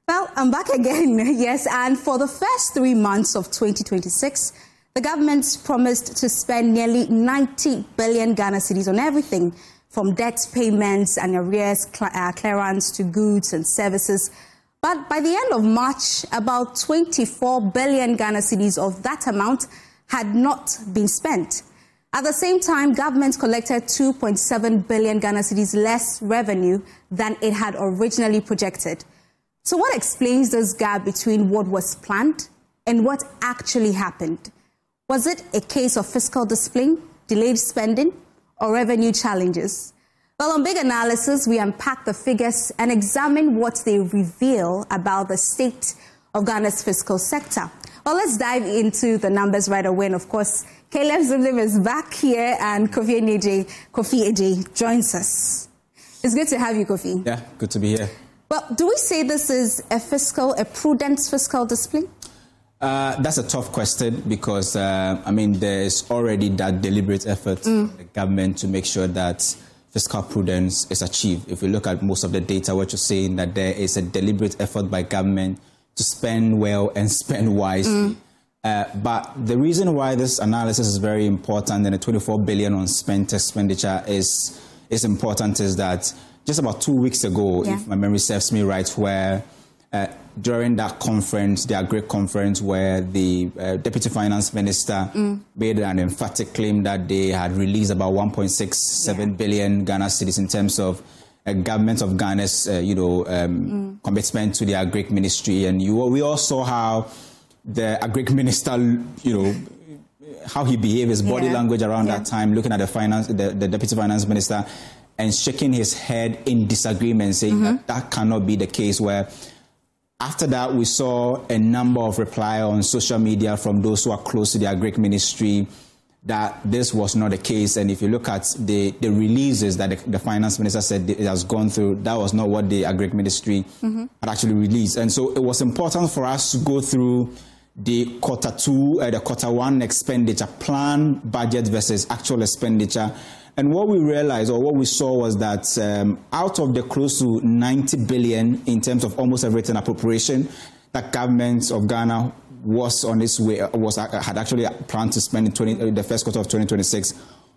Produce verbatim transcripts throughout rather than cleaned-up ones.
Well, I'm back again, yes, and for the first three months of twenty twenty-six, the government promised to spend nearly ninety billion Ghana cedis on everything, from debt payments and arrears cl uh, clearance to goods and services. But by the end of March, about twenty-four billion Ghana cedis of that amount had not been spent. At the same time, government collected two point seven billion Ghana cedis less revenue than it had originally projected. So what explains this gap between what was planned and what actually happened? Was it a case of fiscal discipline, delayed spending, or revenue challenges? Well, on Big Analysis, we unpack the figures and examine what they reveal about the state of Ghana's fiscal sector. Well, let's dive into the numbers right away. And of course, Caleb Zimlim is back here and Kofi Eje, Kofi Eje joins us. It's good to have you, Kofi. Yeah, good to be here. Well, do we say this is a fiscal, a prudent fiscal discipline? Uh, that's a tough question because, uh, I mean, there's already that deliberate effort mm. by the government to make sure that fiscal prudence is achieved. If we look at most of the data, what you're saying that there is a deliberate effort by government to spend well and spend wisely. Mm. Uh, but the reason why this analysis is very important and the twenty-four billion on spent expenditure is, is important is that just about two weeks ago, yeah. if my memory serves me right, where uh, during that conference, the Agric conference, where the uh, Deputy Finance Minister mm. made an emphatic claim that they had released about one point six seven yeah. billion Ghana cedis in terms of uh, government of Ghana's, uh, you know, um, mm. commitment to the Agric ministry. And you, we all saw how the Agric minister, you know, how he behaved, his body yeah. language around yeah. that time, looking at the finance, the, the Deputy Finance Minister, and shaking his head in disagreement, saying mm-hmm. that that cannot be the case. Where after that, we saw a number of replies on social media from those who are close to the Agric ministry that this was not the case. And if you look at the, the releases that the, the finance minister said it has gone through, that was not what the Agric ministry mm-hmm. had actually released. And so it was important for us to go through the quarter two, uh, the quarter one expenditure plan, budget versus actual expenditure. And what we realized, or what we saw, was that um, out of the close to ninety billion in terms of almost everything appropriation that government of Ghana was on its way, was had actually planned to spend in twenty, the first quarter of twenty twenty-six,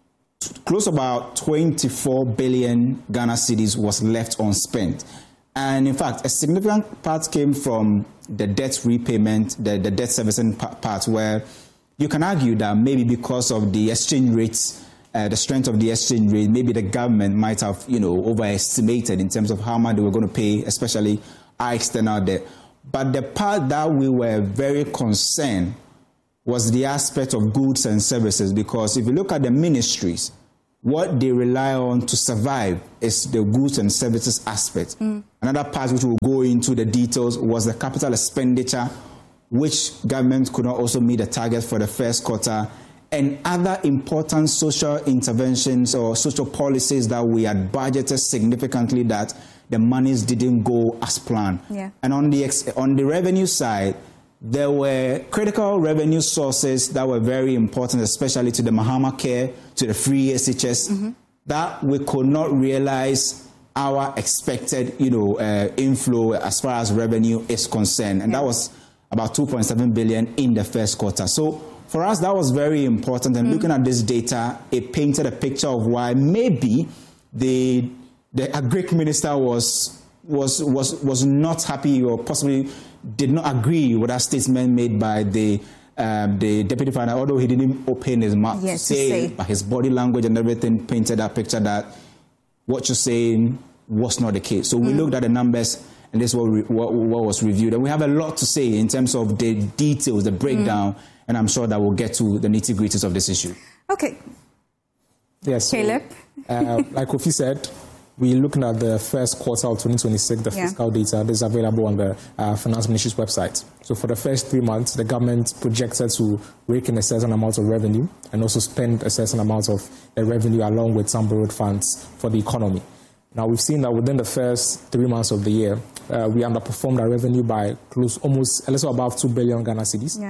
close to about twenty-four billion Ghana cedis was left unspent. And in fact, a significant part came from the debt repayment, the, the debt servicing part, where you can argue that maybe because of the exchange rates, Uh, the strength of the exchange rate, maybe the government might have, you know, overestimated in terms of how much they were going to pay, especially our external debt. But the part that we were very concerned was the aspect of goods and services, because if you look at the ministries, what they rely on to survive is the goods and services aspect. Mm. Another part which we'll go into the details was the capital expenditure, which government could not also meet the target for the first quarter, and other important social interventions or social policies that we had budgeted significantly that the monies didn't go as planned. Yeah. And on the, ex on the revenue side, there were critical revenue sources that were very important, especially to the Mahama Care, to the free S H S, mm-hmm. that we could not realize our expected, you know, uh, inflow as far as revenue is concerned. And yeah. that was about two point seven billion in the first quarter. So for us, that was very important. And mm. looking at this data, it painted a picture of why maybe the the Agric minister was was was was not happy, or possibly did not agree with that statement made by the um, the deputy finance, although he didn't open his mouth yes, to say, say, but his body language and everything painted that picture that what you're saying was not the case. So we mm. looked at the numbers, and this is what, what, what was reviewed. And we have a lot to say in terms of the details, the breakdown, mm. and I'm sure that we'll get to the nitty-gritties of this issue. Okay. Yes. So, Caleb? uh, like Kofi said, we're looking at the first quarter of twenty twenty-six, the yeah. fiscal data that is available on the uh, Finance Ministry's website. So for the first three months, the government projected to rake in a certain amount of revenue and also spend a certain amount of the revenue along with some borrowed funds for the economy. Now, we've seen that within the first three months of the year, uh, we underperformed our revenue by close, almost a little above two billion Ghana cedis. Yeah.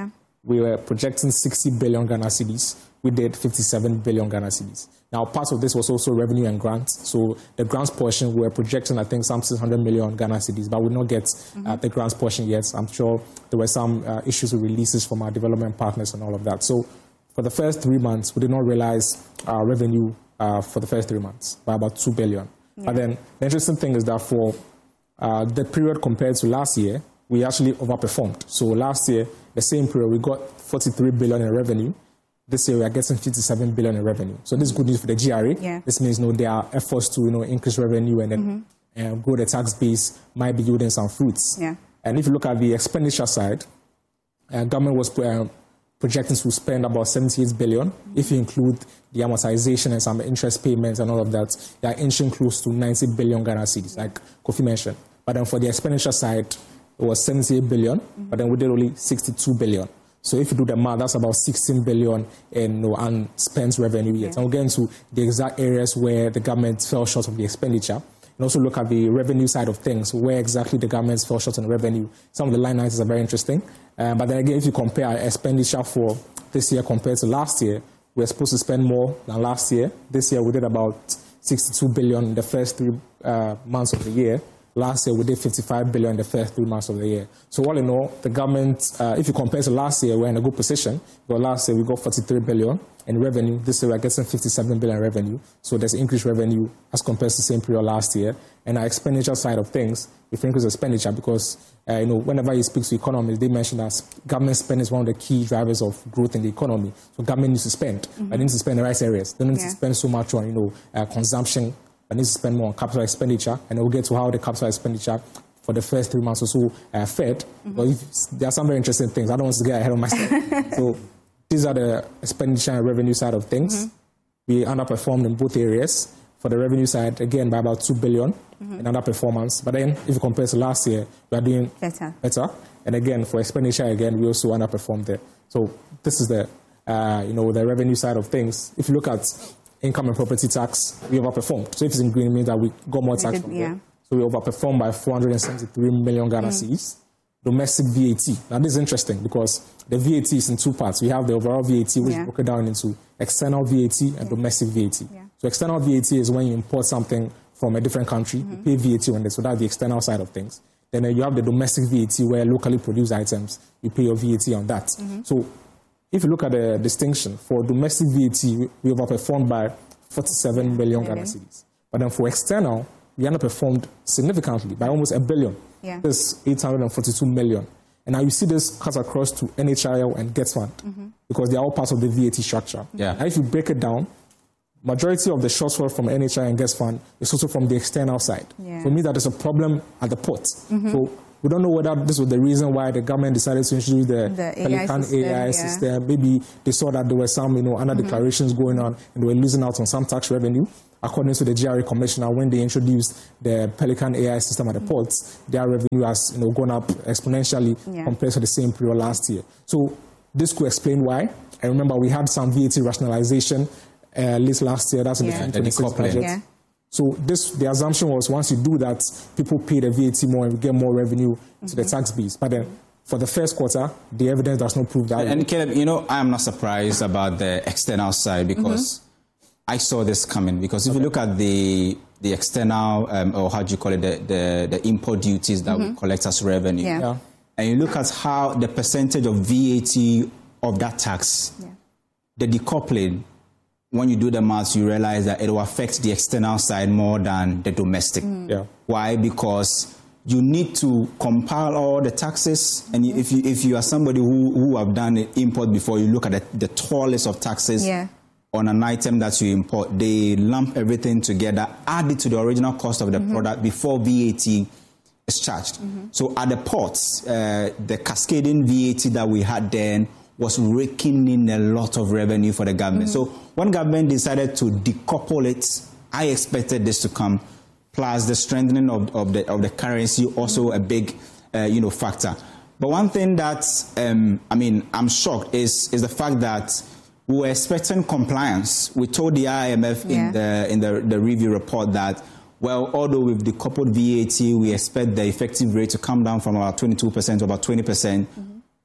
we were projecting sixty billion Ghana cedis. We did fifty-seven billion Ghana cedis. Now, part of this was also revenue and grants. So the grants portion, we were projecting, I think, some six hundred million Ghana cedis, but we did not get mm-hmm. uh, the grants portion yet. I'm sure there were some uh, issues with releases from our development partners and all of that. So for the first three months, we did not realize our revenue uh, for the first three months by about two billion. Yeah. But then the interesting thing is that for uh, the period compared to last year, we actually overperformed. So last year, the same period, we got forty-three billion in revenue. This year, we are getting fifty-seven billion in revenue. So this is good news for the G R A. Yeah. This means, you know, there are efforts to, you know, increase revenue and then mm-hmm. uh, grow the tax base, might be yielding some fruits. Yeah. And if you look at the expenditure side, uh, government was uh, projecting to spend about seventy-eight billion. Mm-hmm. If you include the amortization and some interest payments and all of that, they are inching close to ninety billion Ghana cedis, like Kofi mentioned. But then for the expenditure side, it was seventy-eight billion, mm-hmm. but then we did only sixty-two billion. So if you do the math, that's about sixteen billion in you know, unspent revenue yet. Yeah. And we'll get into the exact areas where the government fell short of the expenditure. And also look at the revenue side of things, where exactly the government fell short on revenue. Some of the line items are very interesting. Um, but then again, if you compare our expenditure for this year compared to last year, we're supposed to spend more than last year. This year we did about sixty-two billion in the first three uh, months of the year. Last year, we did fifty-five billion in the first three months of the year. So all in all, the government, uh, if you compare to last year, we're in a good position. But last year, we got forty-three billion in revenue. This year, we're getting fifty-seven billion in revenue. So there's increased revenue as compared to the same period last year. And our expenditure side of things, we've increased expenditure because, uh, you know, whenever you speak to economists, they mention that government spending is one of the key drivers of growth in the economy. So government needs to spend. Mm-hmm. But they need to spend in the right areas. They don't need yeah. to spend so much on, you know, uh, consumption. I need to spend more on capital expenditure, and we'll get to how the capital expenditure for the first three months or so uh, fed. Mm-hmm. But if, there are some very interesting things. I don't want to get ahead of myself. So these are the expenditure and revenue side of things. Mm-hmm. We underperformed in both areas. For the revenue side, again, by about two billion mm-hmm. in underperformance. But then, if you compare to last year, we are doing better. better. And again, for expenditure, again, we also underperformed there. So this is the, uh, you know, the revenue side of things. If you look at income and property tax, we overperformed. So if it's in green, it means that we got more tax did, from yeah. there. So we overperformed by four hundred seventy-three million Ghana cedis. Mm. Domestic V A T. Now this is interesting because the V A T is in two parts. We have the overall V A T, which yeah. is broken down into external V A T and yeah. domestic V A T. Yeah. So external V A T is when you import something from a different country, mm-hmm. you pay V A T on it. So that's the external side of things. Then uh, you have the domestic V A T where locally produced items, you pay your V A T on that. Mm-hmm. So if you look at the distinction, for domestic V A T, we overperformed by forty-seven million Ghana cedis. But then for external, we underperformed significantly by almost a billion. Yeah. This eight hundred forty-two million. And now you see this cut across to N H I L and GETFund mm-hmm. because they are all part of the V A T structure. Yeah. Now if you break it down, majority of the shortfall from N H I L and GETFund is also from the external side. Yeah. So it means that there's a problem at the port. Mm-hmm. So we don't know whether this was the reason why the government decided to introduce the, the Pelican A I system. A I yeah. system. Maybe they saw that there were some, you know, under mm-hmm. declarations going on and they were losing out on some tax revenue. According to the G R A commissioner, when they introduced the Pelican A I system at the mm-hmm. ports, their revenue has, you know, gone up exponentially yeah. compared to the same period last year. So this could explain why. And remember, we had some V A T rationalization uh, late last year. That's in yeah. the twenty twenty-six budget. Yeah. So this, the assumption was once you do that, people pay the V A T more and we get more revenue mm-hmm. to the tax base. But then for the first quarter, the evidence does not prove that. And Caleb, you know, I am not surprised about the external side because mm-hmm. I saw this coming. Because if okay. you look at the the external, um, or how do you call it, the, the, the import duties that mm-hmm. we collect as revenue, yeah. Yeah. and you look at how the percentage of V A T of that tax, yeah. the decoupling, when you do the maths, you realize that it will affect the external side more than the domestic. Mm. Yeah. Why? Because you need to compile all the taxes, and mm-hmm. if you if you are somebody who, who have done an import before, you look at the, the tallest of taxes yeah. on an item that you import. They lump everything together, add it to the original cost of the mm-hmm. product before V A T is charged. Mm-hmm. So at the ports, uh, the cascading V A T that we had then was raking in a lot of revenue for the government. Mm-hmm. So when government decided to decouple it, I expected this to come. Plus the strengthening of, of, the, of the currency, also mm-hmm. a big, uh, you know, factor. But one thing that, um, I mean, I'm shocked is, is the fact that we were expecting compliance. We told the I M F yeah. in, the, in the, the review report that, well, although we've decoupled V A T, we expect the effective rate to come down from about twenty-two percent to about twenty percent. Mm-hmm.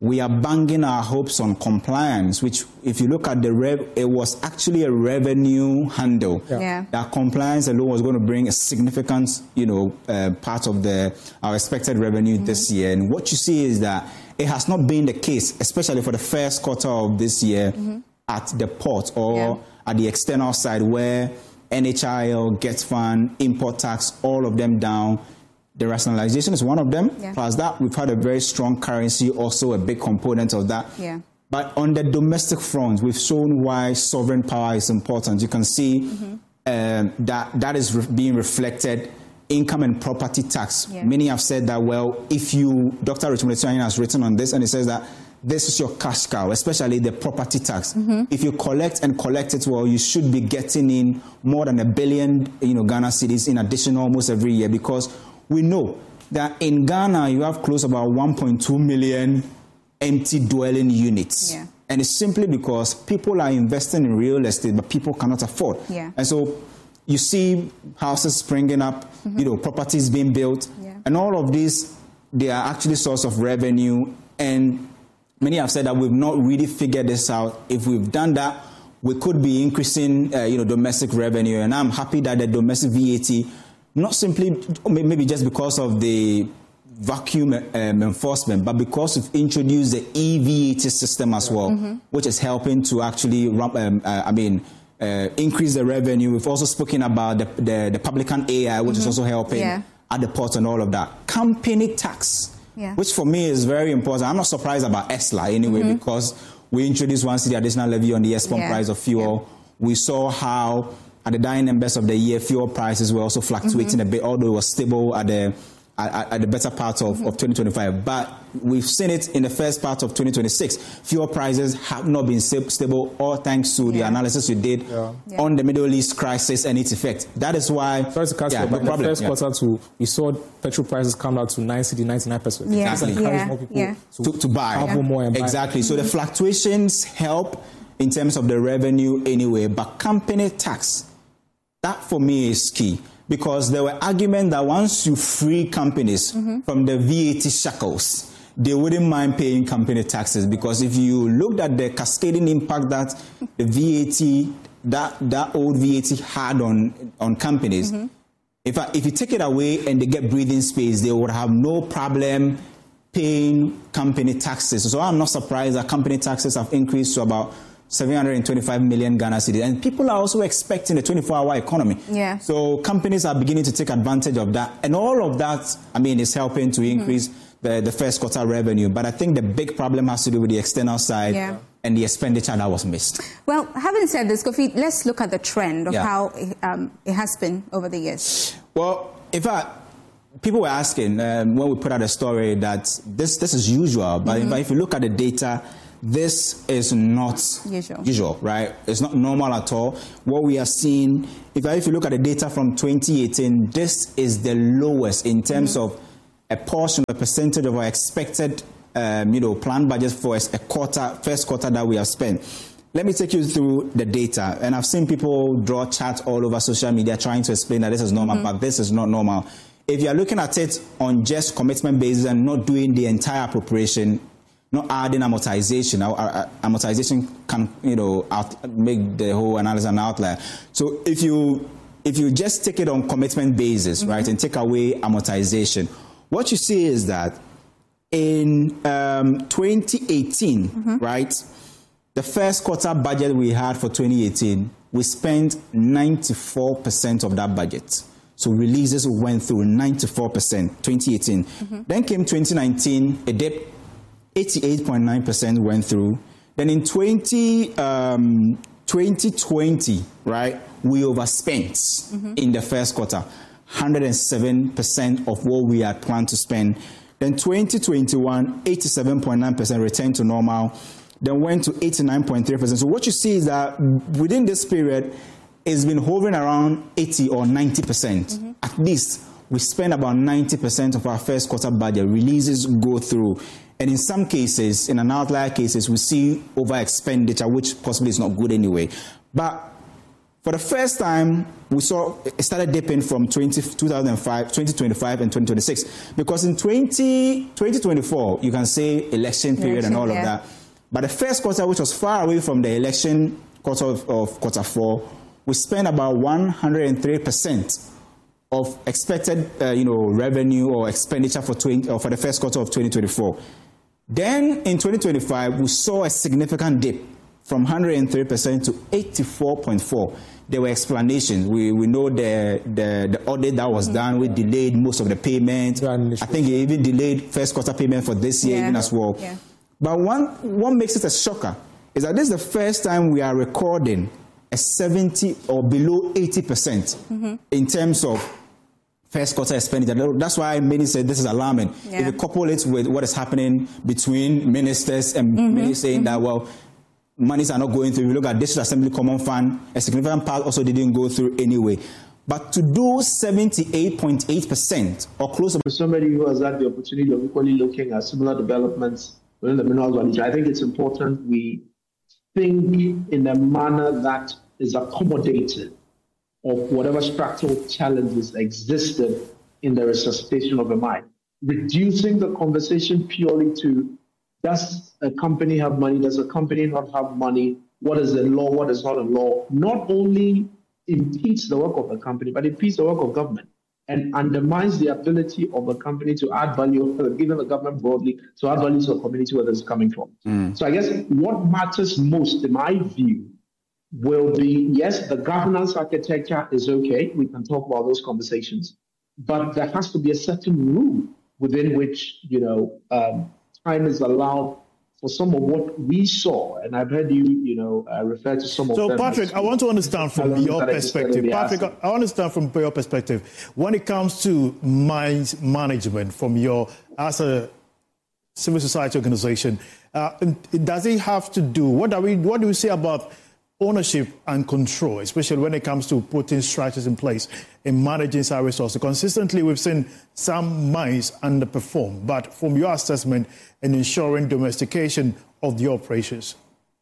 we are banging our hopes on compliance, which if you look at the rev, it was actually a revenue handle. Yeah. Yeah. That compliance alone was going to bring a significant, you know, uh, part of the our expected revenue mm-hmm. this year. And what you see is that it has not been the case, especially for the first quarter of this year mm-hmm. at the port or yeah. at the external side where N H I L, GetFund, import tax, all of them down. The rationalization is one of them. Yeah. Plus that, we've had a very strong currency, also a big component of that. Yeah. But on the domestic front, we've shown why sovereign power is important. You can see mm-hmm. um, that that is re- being reflected income and property tax. Yeah. Many have said that, well, if you, Doctor Richard Moletuanya has written on this, and he says that this is your cash cow, especially the property tax. Mm-hmm. If you collect and collect it well, you should be getting in more than a billion, you know, Ghana cedis in addition almost every year, because we know that in Ghana, you have close about one point two million empty dwelling units. Yeah. And it's simply because people are investing in real estate, but people cannot afford. Yeah. And so you see houses springing up, mm-hmm. you know, properties being built. Yeah. And all of these, they are actually source of revenue. And many have said that we've not really figured this out. If we've done that, we could be increasing, uh, you know, domestic revenue. And I'm happy that the domestic V A T, not simply, maybe just because of the vacuum um, enforcement, but because we've introduced the E V A T system as well, mm-hmm. which is helping to actually, um, uh, I mean, uh, increase the revenue. We've also spoken about the, the, the publican A I, which mm-hmm. is also helping yeah. at the port and all of that. Company tax, yeah. which for me is very important. I'm not surprised about ESLA anyway, mm-hmm. because we introduced one city additional levy on the S-pump yeah. price of fuel. Yeah. We saw how at the dying numbers of the year, fuel prices were also fluctuating mm-hmm. a bit, although it was stable at the at, at the better part of, mm-hmm. of twenty twenty-five. But we've seen it in the first part of twenty twenty-six. Fuel prices have not been stable, all thanks to yeah. the analysis you did yeah. Yeah. on the Middle East crisis and its effect. That is why. Sorry to cut yeah, you, but no in the first yeah. quarter, too, we saw petrol prices come down to nine cedi, ninety-nine percent. Yeah. Exactly. Yeah. More people yeah. to, to buy. Yeah. More and exactly. buy. So the fluctuations help in terms of the revenue anyway, but company tax, that for me is key, because there were arguments that once you free companies mm-hmm. from the V A T shackles, they wouldn't mind paying company taxes, because if you looked at the cascading impact that the V A T, that, that old V A T had on, on companies, mm-hmm. if, I, if you take it away and they get breathing space, they would have no problem paying company taxes. So I'm not surprised that company taxes have increased to about seven hundred twenty-five million Ghana cedis, and people are also expecting a twenty-four hour economy. Yeah. So companies are beginning to take advantage of that, and all of that, I mean, is helping to increase mm-hmm. the, the first quarter revenue. But I think the big problem has to do with the external side yeah. and the expenditure that was missed. Well, having said this, Kofi, let's look at the trend of yeah. how it, um, it has been over the years. Well, in fact, people were asking um, when we put out a story that this this is usual, but mm-hmm. if, if you look at the data, this is not usual. usual, right? It's not normal at all. What we are seeing, if, if you look at the data from twenty eighteen, this is the lowest in terms mm-hmm. of a portion, a percentage of our expected, um, you know, planned budget for a quarter, first quarter that we have spent. Let me take you through the data. And I've seen people draw charts all over social media trying to explain that this is normal, mm-hmm. but this is not normal. If you're looking at it on just commitment basis and not doing the entire appropriation, not adding amortization. Amortization can, you know, out, make the whole analysis an outlier. So if you if you just take it on commitment basis, mm-hmm. right, and take away amortization, what you see is that in um, twenty eighteen, mm-hmm. right, the first quarter budget we had for twenty eighteen, we spent ninety-four percent of that budget. So releases went through ninety-four percent, twenty eighteen. Mm-hmm. Then came twenty nineteen, a dip. eighty-eight point nine percent went through. Then in twenty, um, twenty twenty, right, we overspent mm-hmm. in the first quarter, one hundred seven percent of what we had planned to spend. Then twenty twenty-one, eighty-seven point nine percent returned to normal, then went to eighty-nine point three percent. So what you see is that within this period, it's been hovering around eighty or ninety percent. Mm-hmm. At least we spend about ninety percent of our first quarter budget. Releases go through. And in some cases, in an outlier cases, we see over expenditure, which possibly is not good anyway. But For the first time, we saw it started dipping from twenty, two thousand five, twenty twenty-five and twenty twenty-six. Because in twenty, twenty twenty-four, you can say election period election, and all yeah. of that. But the first quarter, which was far away from the election quarter of, of quarter four, we spent about one hundred three percent of expected uh, you know, revenue or expenditure for, twenty, or for the first quarter of twenty twenty-four. Then in twenty twenty-five, we saw a significant dip from one hundred three percent to eighty-four point four. There were explanations. We we know the the, the audit that was done, we delayed most of the payment. I think it even delayed first quarter payment for this year yeah. even as well. Yeah. But one what makes it a shocker is that this is the first time we are recording a seventy or below eighty percent mm-hmm. in terms of first quarter expenditure. That's why many say this is alarming. Yeah. If you couple it with what is happening between ministers and mm-hmm. many saying mm-hmm. that, well, monies are not going through. If you look at District Assembly Common Fund, a significant part also didn't go through anyway. But to do seventy-eight point eight percent or close to... For somebody who has had the opportunity of equally looking at similar developments within the minerals value chain, I think it's important we think in a manner that is accommodated of whatever structural challenges existed in the resuscitation of a mine. Reducing the conversation purely to, does a company have money, does a company not have money, what is the law, what is not a law, not only impedes the work of a company, but impedes the work of government and undermines the ability of a company to add value, given the government broadly, to add value to a community where it's coming from. Mm. So I guess what matters most, in my view, will be, yes, the governance architecture is okay. We can talk about those conversations, but there has to be a certain rule within which, you know, um, time is allowed for some of what we saw. And I've heard you, you know, uh, refer to some of so them. So, Patrick, I want to understand from your perspective. Patrick, I understand from your perspective, when it comes to mines management, from your, as a civil society organization, uh, does it have to do, what are we, what do we say about ownership and control, especially when it comes to putting structures in place in managing our resources? Consistently, we've seen some mines underperform, but from your assessment in ensuring domestication of the operations?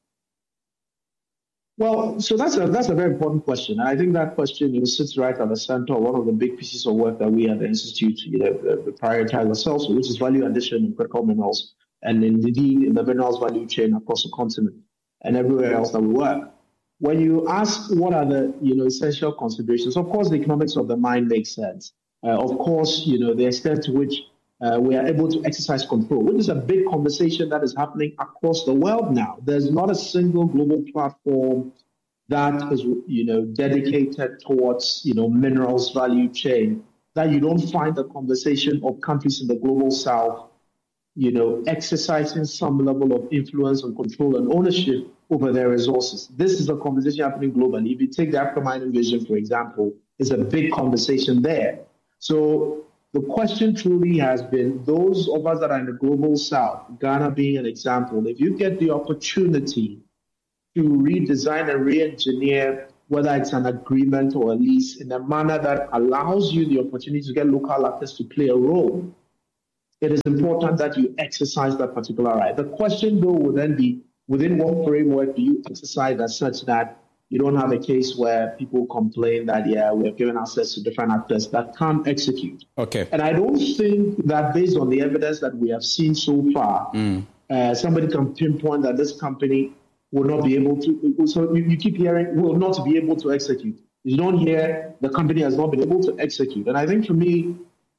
Well, so that's a, that's a very important question. I think that question, you know, sits right at the center of one of the big pieces of work that we at the Institute, you know, prioritize ourselves, which is value addition in critical minerals, and indeed in the minerals value chain across the continent and everywhere else that we work. When you ask what are the, you know, essential considerations, of course, the economics of the mine makes sense. Uh, of course, you know, the extent to which uh, we are able to exercise control, which is a big conversation that is happening across the world now. There's not a single global platform that is, you know, dedicated towards, you know, minerals value chain that you don't find the conversation of countries in the global south, you know, exercising some level of influence and control and ownership over their resources. This is a conversation happening globally. If you take the African Mining Vision, for example, it's a big conversation there. So the question truly has been, those of us that are in the global south, Ghana being an example, if you get the opportunity to redesign and re-engineer, whether it's an agreement or a lease, in a manner that allows you the opportunity to get local actors to play a role, it is important that you exercise that particular right. The question, though, will then be, within what framework do you exercise that such that you don't have a case where people complain that, yeah, we have given access to different actors that can't execute. Okay. And I don't think that based on the evidence that we have seen so far, mm. uh, somebody can pinpoint that this company will not be able to. So you, you keep hearing will not be able to execute. You don't hear the company has not been able to execute. And I think for me,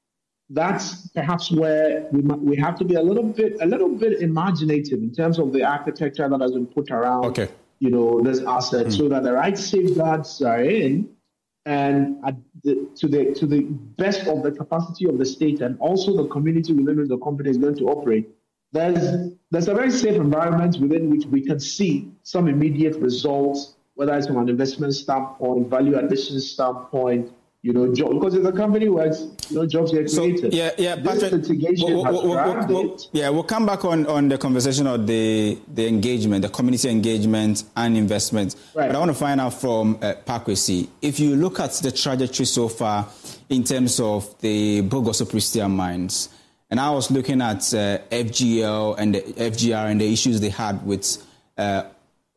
that's perhaps where we we have to be a little bit a little bit imaginative in terms of the architecture that has been put around, okay. you know, this asset, mm. so that the right safeguards are in, and at the, to the to the best of the capacity of the state and also the community within which the company is going to operate. There's there's a very safe environment within which we can see some immediate results, whether it's from an investment standpoint, value addition standpoint. You know, job, because if the company works, you know, jobs get created. So, yeah, yeah, this Patrick, litigation we'll, has we'll, dragged we'll, it. Yeah, we'll come back on, on the conversation of the the engagement, the community engagement and investment. Right. But I want to find out from uh, Pakwesi, if you look at the trajectory so far in terms of the Bogoso Prestea mines, and I was looking at uh, F G L and the F G R and the issues they had with uh,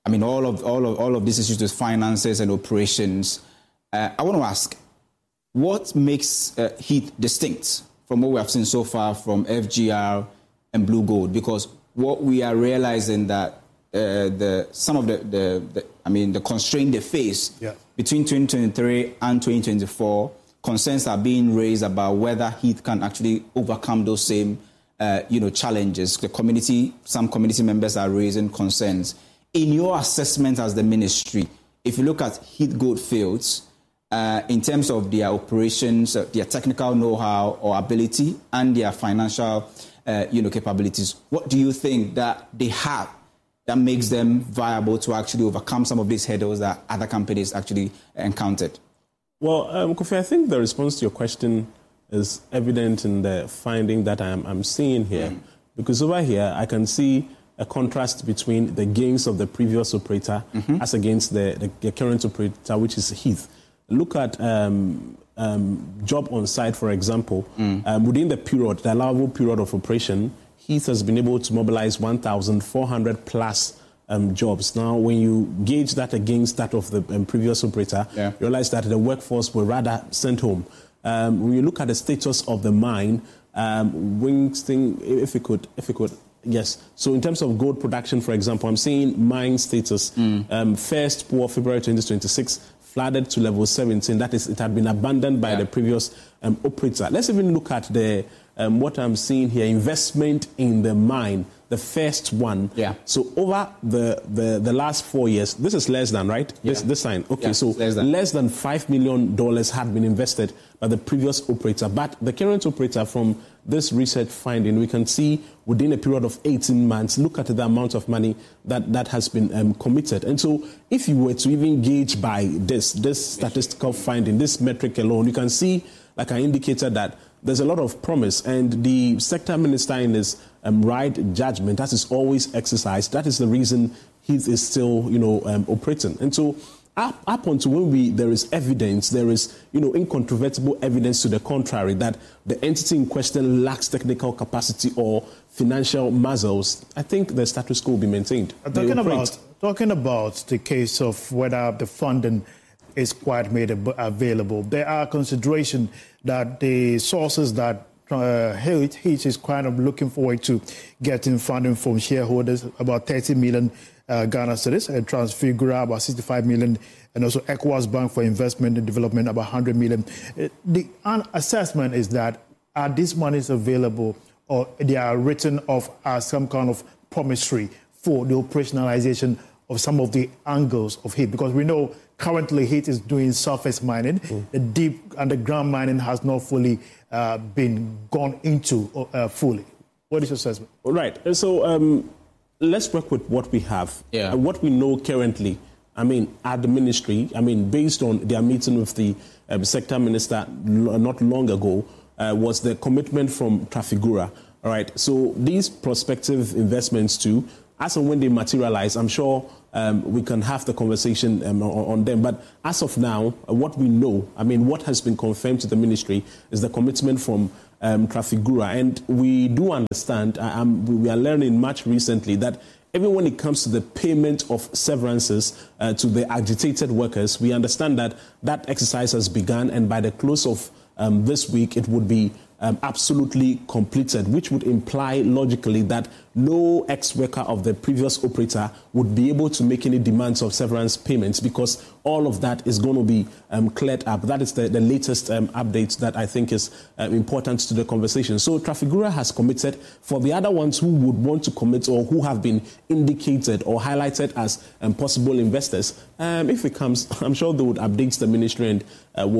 I mean, all of all of all of these issues with finances and operations. Uh, I want to ask, what makes uh, Heath distinct from what we have seen so far from F G R and Blue Gold? Because what we are realizing that uh, the some of the, the, the I mean the constraint they face yeah. between twenty twenty-three and twenty twenty-four, concerns are being raised about whether Heath can actually overcome those same uh, you know challenges. The community, some community members are raising concerns. In your assessment as the ministry, if you look at Heath Goldfields, uh, in terms of their operations, uh, their technical know-how or ability, and their financial, uh, you know, capabilities, what do you think that they have that makes them viable to actually overcome some of these hurdles that other companies actually encountered? Well, um, Kofi, I think the response to your question is evident in the finding that I'm, I'm seeing here, mm. because over here I can see a contrast between the gains of the previous operator mm-hmm. as against the, the, the current operator, which is Heath. Look at um, um, job on site, for example. Mm. Um, within the period, the allowable period of operation, Heath has been able to mobilize one thousand four hundred plus um, jobs. Now, when you gauge that against that of the um, previous operator, yeah. you realize that the workforce were rather sent home. Um, when you look at the status of the mine, um, Winston, if you could, if you could, yes. So in terms of gold production, for example, I'm seeing mine status. Mm. Um, first pour February twenty twenty-six, flooded to level seventeen. That is, it had been abandoned by yeah. the previous um, operator. Let's even look at the um, what I'm seeing here: investment in the mine, the first one. Yeah. So over the, the, the last four years, this is less than, right? Yeah. This this sign. Okay. Yeah, so less than. less than five million dollars had been invested by the previous operator, but the current operator, from this research finding, we can see within a period of eighteen months, look at the amount of money that, that has been um, committed. And so if you were to even gauge by this, this statistical finding, this metric alone, you can see, like I indicated, that there's a lot of promise. And the sector minister, in his um, right judgment, that is always exercised. That is the reason he is still, you know, um, operating. And so Up, up until when we, there is evidence, there is, you know, incontrovertible evidence to the contrary, that the entity in question lacks technical capacity or financial muscles, I think the status quo will be maintained. Uh, talking, about, talking about the case of whether the funding is quite made available, there are considerations that the sources that uh, Heath is kind of looking forward to getting funding from shareholders, about thirty million Uh, Ghana cedis, and Transfigura about sixty-five million, and also ECOWAS Bank for Investment and Development about one hundred million. Uh, the assessment is that are these monies available, or they are written off as some kind of promissory for the operationalization of some of the angles of Heath? Because we know currently Heath is doing surface mining. Mm. The deep underground mining has not fully uh, been gone into uh, fully. What is your assessment? All right. So um let's work with what we have. Yeah. And what we know currently, I mean, at the ministry, I mean, based on their meeting with the um, sector minister not long ago, uh, was the commitment from Trafigura. All right. So these prospective investments too, as and when they materialize, I'm sure um, we can have the conversation um, on, on them. But as of now, uh, what we know, I mean, what has been confirmed to the ministry is the commitment from Um, Trafigura. And we do understand, uh, um, we are learning much recently, that even when it comes to the payment of severances uh, to the agitated workers, we understand that that exercise has begun, and by the close of um, this week, it would be um, absolutely completed, which would imply logically that no ex-worker of the previous operator would be able to make any demands of severance payments, because all of that is going to be um, cleared up. That is the, the latest um, update that I think is um, important to the conversation. So Trafigura has committed. For the other ones who would want to commit, or who have been indicated or highlighted as um, possible investors, um, if it comes, I'm sure they would update the ministry, and uh, will